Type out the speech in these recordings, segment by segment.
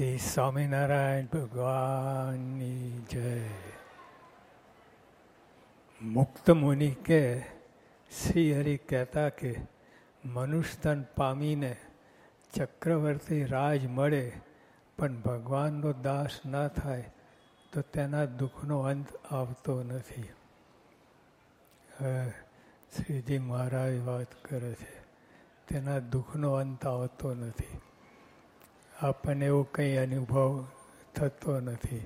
શ્રી સ્વામિનારાયણ ભગવાનની જય. મુક્ત મુનિ કે શ્રી હરિ કહેતા કે મનુષ્ય તન પામીને ચક્રવર્તી રાજ મળે પણ ભગવાનનો દાસ ન થાય તો તેના દુઃખનો અંત આવતો નથી. શ્રીજી મહારાજ વાત કરે છે, તેના દુઃખનો અંત આવતો નથી. આપણને એવો કંઈ અનુભવ થતો નથી.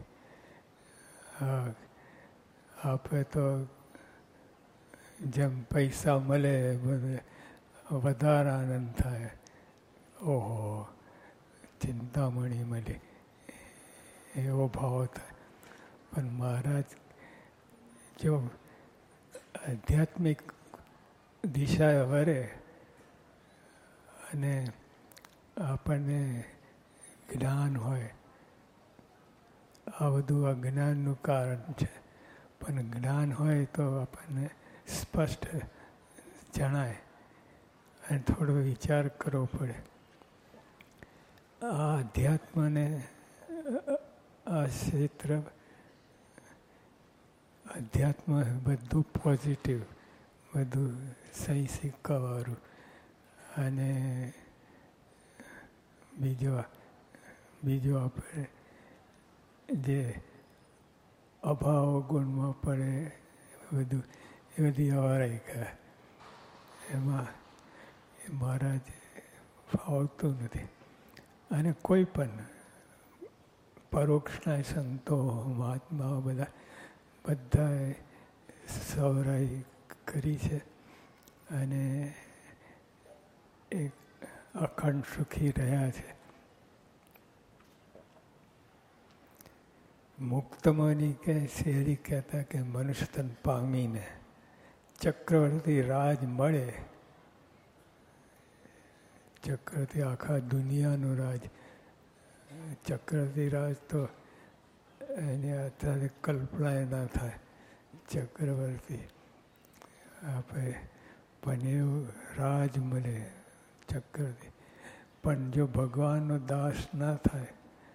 આપણે તો જેમ પૈસા મળે બધે વધારે આનંદ થાય. ઓહો, ચિંતામણી મળી, એવો ભાવ થાય. પણ મહારાજ જો આધ્યાત્મિક દિશાએ વરે અને આપણને જ્ઞાન હોય, આ બધું અજ્ઞાનનું કારણ છે. પણ જ્ઞાન હોય તો આપણને સ્પષ્ટ જણાય અને થોડો વિચાર કરવો પડે. આ અધ્યાત્મને આ ક્ષેત્ર અધ્યાત્મ બધું પોઝિટિવ, બધું સહી સિક્કાવાળું. અને બીજો આપણે જે અભાવ ગુણમાં પડે બધું એ બધી અવારાઈ ગયા. એમાં મહારાજ ફાવતું નથી. અને કોઈ પણ પરોક્ષના સંતો મહાત્માઓ બધાએ સવરાઈ કરી છે અને એક અખંડ સુખી રહ્યા છે. મુક્તમની કે શેરી કહેતા કે મનુષ્ય તન પામીને ચક્રવર્તી રાજ મળે, ચક્રવર્તી આખા દુનિયાનું રાજ, ચક્રવર્તી રાજ તો એની અત્યારે કલ્પના ના થાય. ચક્રવર્તી આપણે પણ એવું રાજ મળે ચક્રવર્તી. પણ જો ભગવાનનો દાસ ના થાય,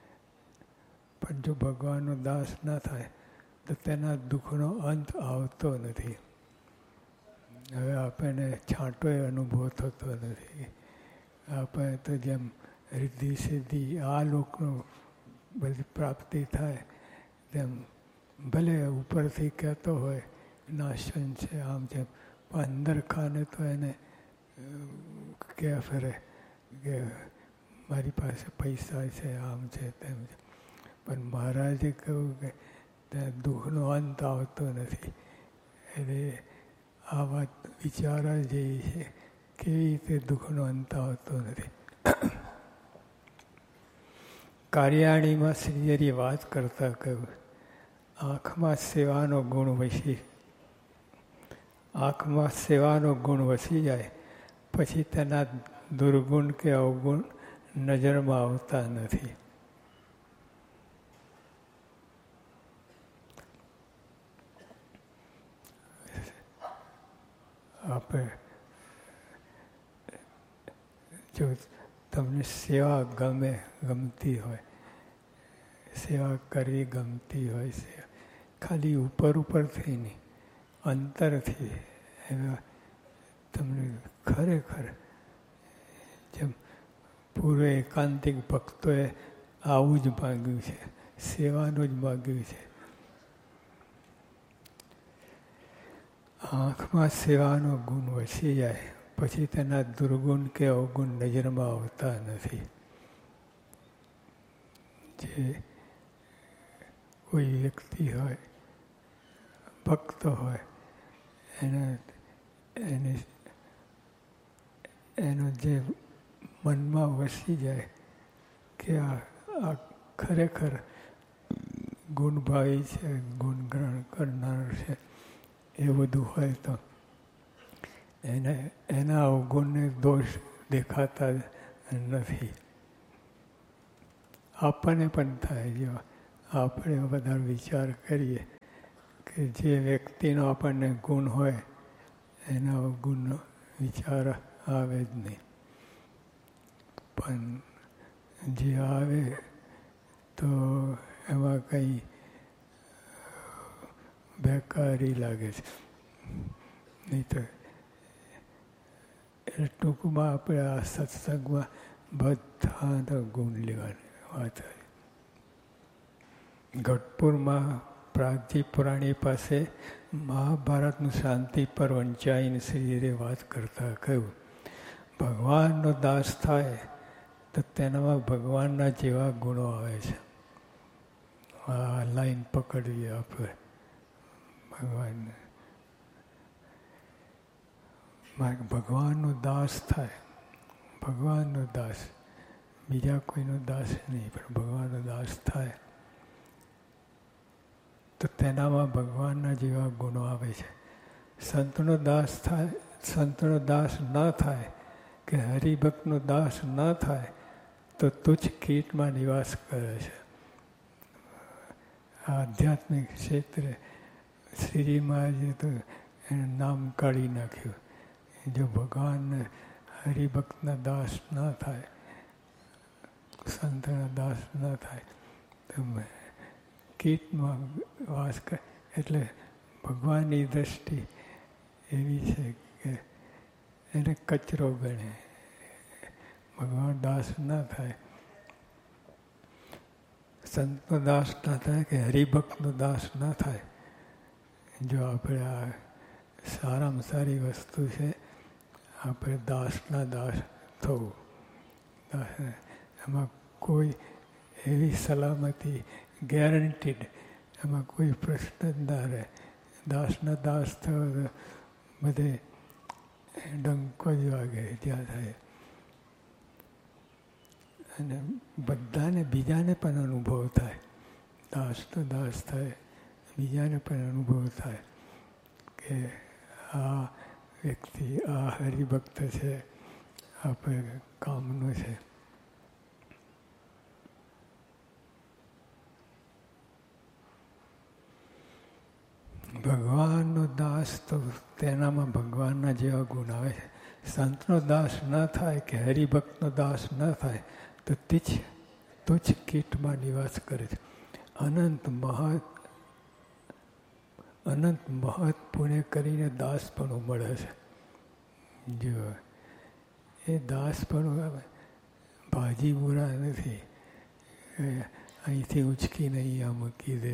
તો તેના દુઃખનો અંત આવતો નથી. હવે આપણને છાંટોય અનુભવ થતો નથી. આપણે તો જેમ રિદ્ધિ સિદ્ધિ આ લોકનું બધી પ્રાપ્તિ થાય તેમ ભલે ઉપરથી કહેતો હોય નાશન છે આમ છે, પણ અંદર ખાને તો એને કહે ફરે કે મારી પાસે પૈસા છે, આમ છે તેમ છે. પણ મહારાજે કહ્યું કે ત્યાં દુઃખનો અંત આવતો નથી. એટલે આ વાત વિચારવા જેવી છે, કેવી રીતે દુઃખનો અંત આવતો નથી. કાર્યાણીમાં શ્રીહરિએ વાત કરતા કહ્યું, આંખમાં સેવાનો ગુણ વસી જાય પછી તેના દુર્ગુણ કે અવગુણ નજરમાં આવતા નથી. આપણે જો તમને સેવા ગમતી હોય, સેવા કરવી ગમતી હોય, ખાલી ઉપરથી નહીં, અંતરથી એમાં તમને ખરેખર જેમ પૂર્વ એકાંતિક ભક્તોએ આવું જ માગ્યું છે, સેવાનું જ માગ્યું છે. આંખમાં સેવાનો ગુણ વસી જાય પછી તેના દુર્ગુણ કે અવગુણ નજરમાં આવતા નથી. જે કોઈ વ્યક્તિ હોય, ભક્ત હોય, એનો જે મનમાં વસી જાય કે આ ખરેખર ગુણભાવી છે, ગુણગ્રહણ કરનાર છે, એ બધું હોય તો એના અવગુણને દોષ દેખાતા નથી. આપણને પણ થાય, જો આપણે બધા વિચાર કરીએ કે જે વ્યક્તિનો આપણને ગુણ હોય એના અવગુણનો વિચાર આવે જ નહીં. પણ જે આવે તો એમાં કંઈ બેકારી લાગે છે. નહીં તો એટલે ટૂંકમાં આપણે આ સત્સંગમાં બધા ગુણ લેવાની વાત હોય. ગઢપુરમાં પ્રાગજી પુરાણી પાસે મહાભારતનું શાંતિ પર વંચાઈને શ્રીએ વાત કરતા કહ્યું, ભગવાનનો દાસ થાય તો તેનામાં ભગવાનના જેવા ગુણો આવે છે. આ લાઈન પકડવી આપણે. ભગવાનનો દાસ થાય, ભગવાનનો દાસ, બીજા કોઈનો દાસ નહીં, પણ ભગવાનનો દાસ થાય તો તેનામાં ભગવાનના જેવા ગુણો આવે છે. સંતનો દાસ થાય, સંતનો દાસ ન થાય કે હરિભક્તનો દાસ ન થાય તો તુચ્છ કીટમાં નિવાસ કરે છે. આધ્યાત્મિક ક્ષેત્રે શ્રીજી મહારાજે તો એનું નામ કાઢી નાખ્યું. જો ભગવાન હરિભક્તના દાસ ન થાય, સંતના દાસ ન થાય તો કીટમાં વાસ કરે. એટલે ભગવાનની દ્રષ્ટિ એવી છે કે એને કચરો ગણે. ભગવાન દાસ ન થાય, સંતનો દાસ ન થાય કે હરિભક્તનો દાસ ન થાય. જો આપણે આ સારામાં સારી વસ્તુ છે, આપણે દાસના દાસ થવું. એમાં કોઈ એવી સલામતી ગેરંટીડ, એમાં કોઈ પ્રશ્ન જ ના રહે. દાસના દાસ થયો તો બધે ડંકો જ વાગે જ્યાં થાય. અને બધાને બીજાને પણ અનુભવ થાય. દાસનો દાસ થાય, બીજાને પણ અનુભવ થાય કે આ વ્યક્તિ આ હરિભક્ત છે, આપણે કામનો છે. ભગવાનનો દાસ તો તેનામાં ભગવાનના જેવા ગુણ આવે છે. સંતનો દાસ ન થાય કે હરિભક્તનો દાસ ન થાય તો તુચ્છ કીટમાં નિવાસ કરે છે. અનંત મહત પુણ્ય કરીને દાસપણું મળે છે. જો એ દાસપણું ભાજી બુરા નથી. અહીંથી ઉચકીને અહીંયા મૂકી દે.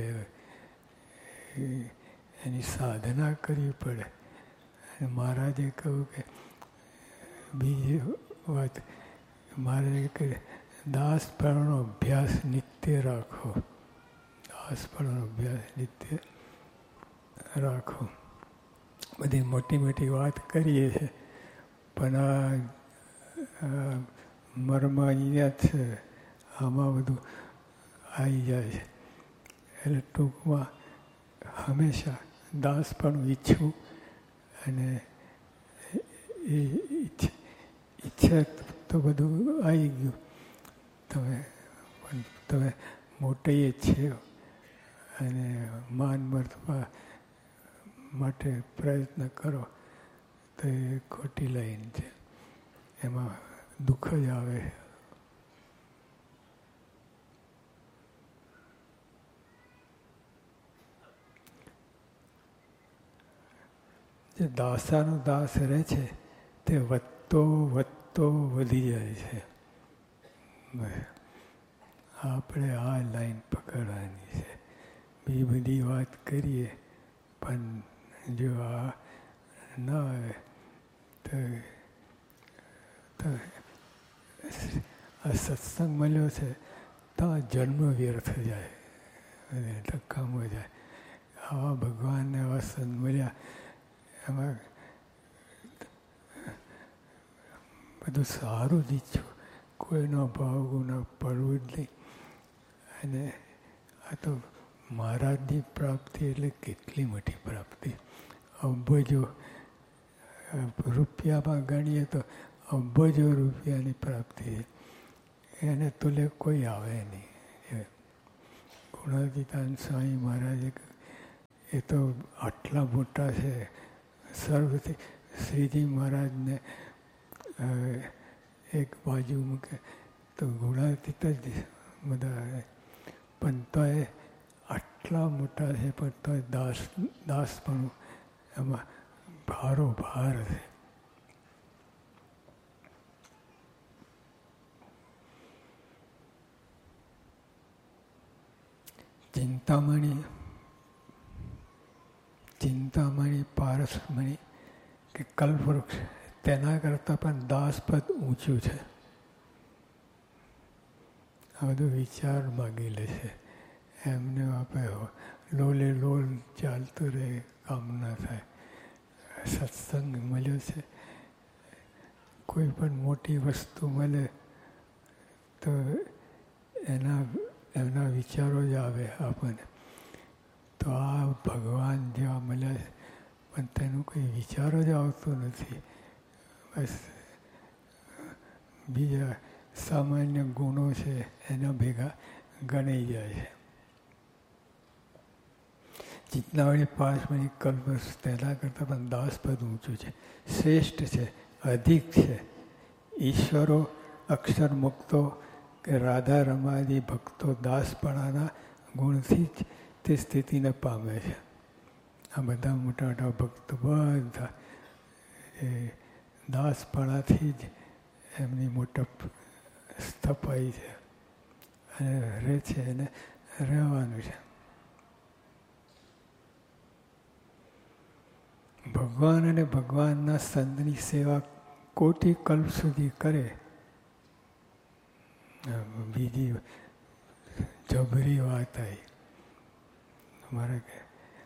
એની સાધના કરવી પડે. અને મહારાજે કહ્યું કે બીજી વાત, મહારાજે કહે દાસપણનો અભ્યાસ નિત્ય રાખો. દાસપણનો અભ્યાસ નિત્ય રાખો. બધી મોટી મોટી વાત કરીએ છીએ, પણ આ મર્મ અહીંયા છે, આમાં બધું આવી જાય છે. એટલે ટૂંકમાં હંમેશા દાસપણું ઈચ્છવું, અને એ ઈચ્છા તો બધું આવી ગયું. તમે મોટી છે અને માન મર્તબા માટે પ્રયત્ન કરો તો એ ખોટી લાઈન છે. એમાં દુઃખ જ આવે. જે દાસાનો દાસ રહે છે તે વધતો વધી જાય છે. આપણે આ લાઈન પકડવાની છે. બીજી બધી વાત કરીએ પણ જો આ ન આવે તો આ સત્સંગ મળ્યો છે તો આ જન્મ વ્યર્થ જાય, ધક્કામાં જાય. આવા ભગવાનને આવા સંત મળ્યા, એમાં બધું સારું જ ઈચ્છું. કોઈનો ભાવ ગુના પડવું જ નહીં. અને આ તો મહારાજની પ્રાપ્તિ એટલે કેટલી મોટી પ્રાપ્તિ. અબજો રૂપિયામાં ગણીએ તો અબજો રૂપિયાની પ્રાપ્તિ છે. એને તુલે કોઈ આવે નહીં. ગુણાતીતાન સ્વામી મહારાજે એ તો આટલા મોટા છે. સર્વથી શ્રીજી મહારાજને એક બાજુ મૂકે તો ગુણાતીત જ બધા પણ તોય આટલા મોટા છે પણ તોય દાસપણું એમાં ભારો ભાર છે. ચિંતામણી પારસમણી કે કલ્પવૃક્ષ તેના કરતાં પણ દાસપદ ઊંચું છે. આ બધું વિચાર માગી લે છે. એમને આપણે લોલે લોલ ચાલતું રહે, કામ ના થાય. સત્સંગ મળ્યો છે. કોઈ પણ મોટી વસ્તુ મળે તો એના વિચારો જ આવે આપણને. તો આ ભગવાન જેવા મળ્યા છે પણ તેનું કોઈ વિચારો જ આવતો નથી. બસ બીજા સામાન્ય ગુણો છે એના ભેગા ગણાઈ જાય છે. ચિંતામણી પારસમણી કલ્પવૃક્ષ તેના કરતાં પણ દાસપદ ઊંચું છે, શ્રેષ્ઠ છે, અધિક છે. ઈશ્વરો, અક્ષર મુક્તો કે રાધા રમાદી ભક્તો દાસપણાના ગુણથી જ તે સ્થિતિને પામે છે. આ બધા મોટા મોટા ભક્તો બધા એ દાસપણાથી જ એમની મોટપ સ્થપાઈ છે અને રહે છે અને રહેવાનું છે. ભગવાન અને ભગવાનના સંતની સેવા કોટી કલ્પ સુધી કરે. બીજી જબરી વાત આવી મારે કે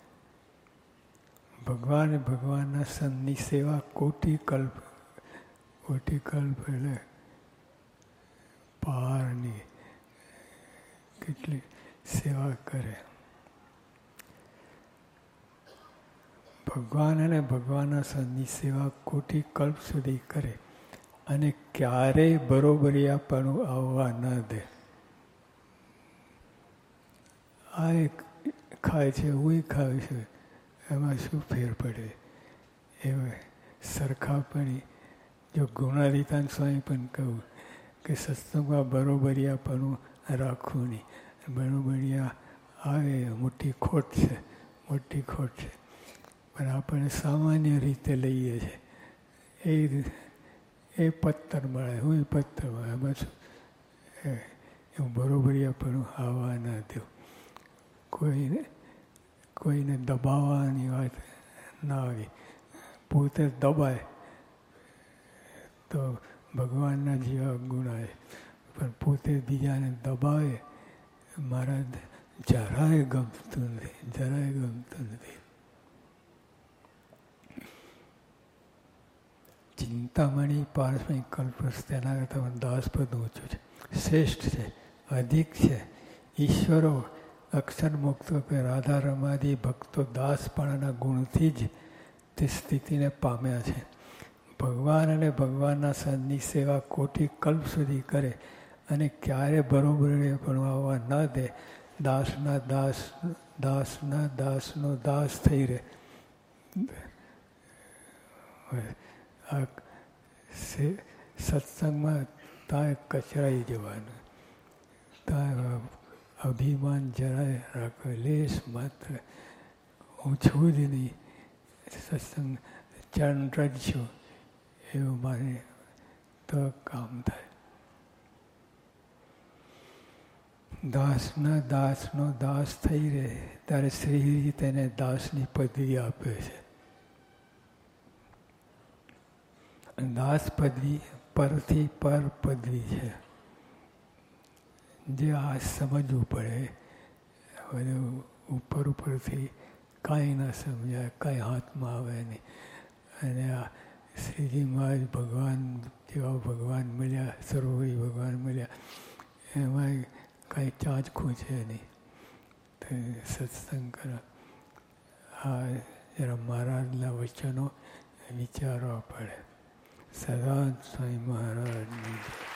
ભગવાન ભગવાનના સંતની સેવા કોટી કલ્પ એટલે પારની કેટલી સેવા કરે. ભગવાન અને ભગવાનના સંતની સેવા કોટી કલ્પ સુધી કરે અને ક્યારેય બરોબરિયાપણું આવવા ન દે. આ એક ખાય છે, હું ખાય છે, એમાં શું ફેર પડે? એ સરખાપણી જો ગુણાતીતાન સ્વામી પણ કહું કે સત્સંગમાં બરોબરિયાપણું રાખવું નહીં. બરોબરિયા આવે મોટી ખોટ છે, મોટી ખોટ છે. પણ આપણે સામાન્ય રીતે લઈએ છીએ. એ પથ્થર મળે, હું પથ્થર મળે, એમાં શું એવું બરોબરિયાપણું આવવા ના દઉં. કોઈને દબાવવાની વાત ના આવી. પોતે દબાય તો ભગવાનના જેવા ગુણ આવે, પણ પોતે બીજાને દબાવે મારા જરાય ગમતું નથી, જરાય ગમતું નથી. ચિંતામણી પારસમણી કલ્પવૃક્ષ તેના કરતાં દાસપદ ઊંચું છે, શ્રેષ્ઠ છે, અધિક છે. ઈશ્વરો, અક્ષર મુક્તો કે રાધા રમાદી ભક્તો દાસપણાના ગુણથી જ તે સ્થિતિને પામ્યા છે. ભગવાન અને ભગવાનના સંતની સેવા કોટી કલ્પ સુધી કરે અને ક્યારે બરોબર પણ આવવા ન દે. દાસના દાસનો દાસ થઈ રહે. આ સત્સંગમાં તાય કચરાઈ જવાનું, તાય અભિમાન જરાય રાખો, લેશ માત્ર હું છું જ નહીં, સત્સંગ ચરણ રજશું એવું માને તો કામ થાય. દાસના દાસનો દાસ થઈ રહે ત્યારે શ્રીજી તેને દાસની પદવી આપે છે. દાસ પદવી પરથી પર પદવી છે, જે આ સમજવું પડે. બધું ઉપરથી કાંઈ ના સમજાય, કાંઈ હાથમાં આવે નહીં. અને આ શ્રીજી મહારાજ ભગવાન જેવા ભગવાન મળ્યા, સર્વોપરી ભગવાન મળ્યા, એમાં કાંઈ ચાંચખું છે નહીં. તો સત્સંગ કરો. આ જરા મહારાજના વચનો વિચારવા પડે. સદા સ્વામી મહારાજની